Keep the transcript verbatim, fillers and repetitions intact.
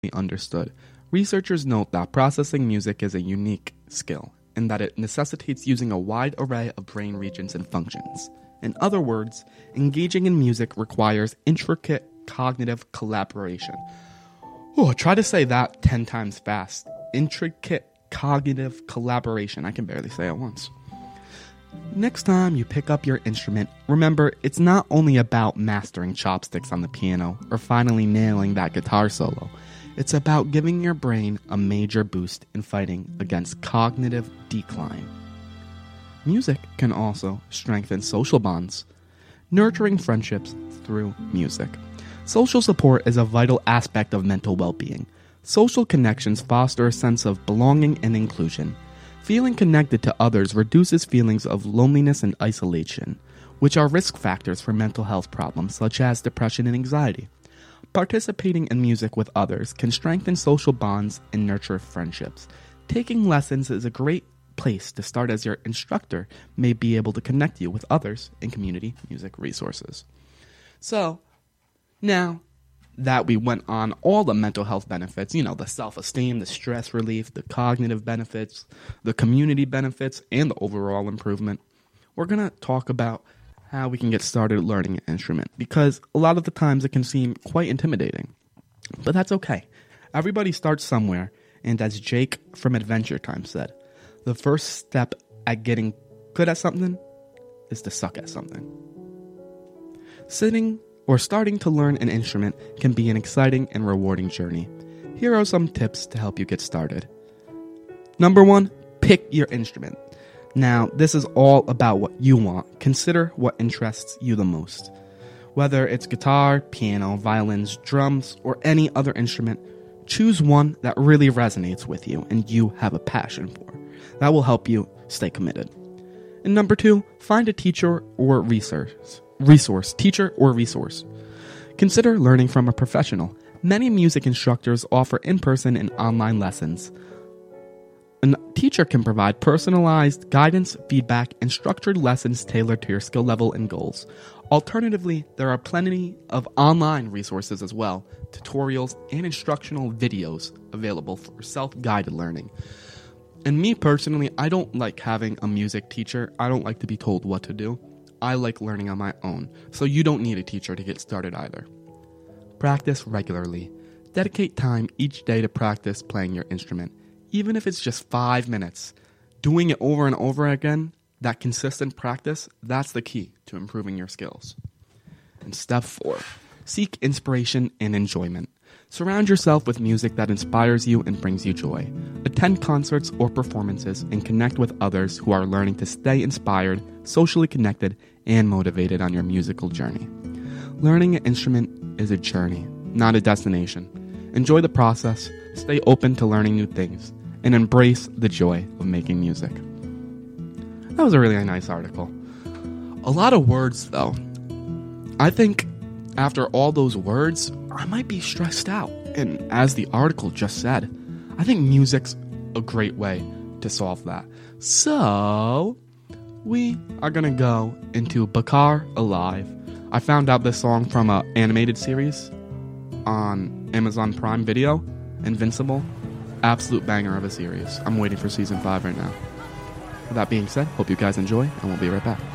understood. Researchers note that processing music is a unique skill, and that it necessitates using a wide array of brain regions and functions. In other words, engaging in music requires intricate cognitive collaboration. Oh, try to say that ten times fast. Intricate cognitive collaboration. I can barely say it once. Next time you pick up your instrument, remember it's not only about mastering chopsticks on the piano or finally nailing that guitar solo. It's about giving your brain a major boost in fighting against cognitive decline. Music can also strengthen social bonds, nurturing friendships through music. Social support is a vital aspect of mental well-being. Social connections foster a sense of belonging and inclusion. Feeling connected to others reduces feelings of loneliness and isolation, which are risk factors for mental health problems such as depression and anxiety. Participating in music with others can strengthen social bonds and nurture friendships. Taking lessons is a great place to start, as your instructor may be able to connect you with others in community music resources. So, now that we went on all the mental health benefits, you know, the self-esteem, the stress relief, the cognitive benefits, the community benefits, and the overall improvement, we're going to talk about how we can get started learning an instrument, because a lot of the times it can seem quite intimidating. But that's okay. Everybody starts somewhere, and as Jake from Adventure Time said, the first step at getting good at something is to suck at something. Sitting or starting to learn an instrument can be an exciting and rewarding journey. Here are some tips to help you get started. Number one, pick your instrument. Now, this is all about what you want. Consider what interests you the most. Whether it's guitar, piano, violins, drums, or any other instrument, choose one that really resonates with you and you have a passion for. That will help you stay committed. And number two, find a teacher or resource. Resource, teacher or resource. Consider learning from a professional. Many music instructors offer in-person and online lessons. A teacher can provide personalized guidance, feedback, and structured lessons tailored to your skill level and goals. Alternatively, there are plenty of online resources as well, tutorials and instructional videos available for self-guided learning. And me personally, I don't like having a music teacher. I don't like to be told what to do. I like learning on my own, so you don't need a teacher to get started either. Practice regularly. Dedicate time each day to practice playing your instrument. Even if it's just five minutes, doing it over and over again, that consistent practice, that's the key to improving your skills. And step four, seek inspiration and enjoyment. Surround yourself with music that inspires you and brings you joy. Attend concerts or performances and connect with others who are learning to stay inspired, socially connected, and motivated on your musical journey. Learning an instrument is a journey, not a destination. Enjoy the process, stay open to learning new things, and embrace the joy of making music. That was a really nice article. A lot of words, though. I think after all those words, I might be stressed out. And as the article just said, I think music's a great way to solve that. So, we are going to go into Bakar Alive. I found out this song from an animated series on Amazon Prime Video, Invincible. Absolute banger of a series. I'm waiting for season five right now. With that being said, hope you guys enjoy, and we'll be right back.